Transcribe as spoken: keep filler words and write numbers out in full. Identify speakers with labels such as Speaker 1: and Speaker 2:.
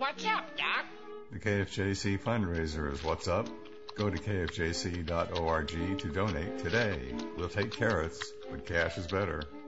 Speaker 1: What's up, Doc?
Speaker 2: The K F J C fundraiser is what's up. Go to K F J C dot org to donate today. We'll take carrots, but cash is better.